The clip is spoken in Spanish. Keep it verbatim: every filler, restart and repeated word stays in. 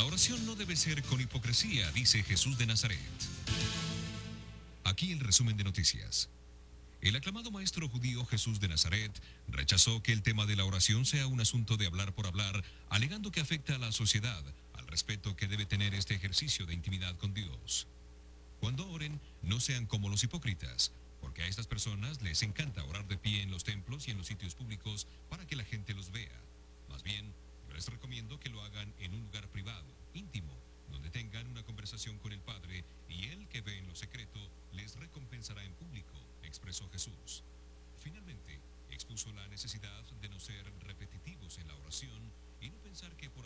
La oración no debe ser con hipocresía, dice Jesús de Nazaret. Aquí el resumen de noticias. El aclamado maestro judío Jesús de Nazaret rechazó que el tema de la oración sea un asunto de hablar por hablar, alegando que afecta a la sociedad, al respeto que debe tener este ejercicio de intimidad con Dios. Cuando oren, no sean como los hipócritas, porque a estas personas les encanta orar de pie en los templos y en los sitios públicos para que la gente los vea. Más bien, yo les recomiendo que lo hagan en un lugar privado, íntimo, donde tengan una conversación con el Padre, y Él que ve en lo secreto les recompensará en público, expresó Jesús. Finalmente, expuso la necesidad de no ser repetitivos en la oración y no pensar que por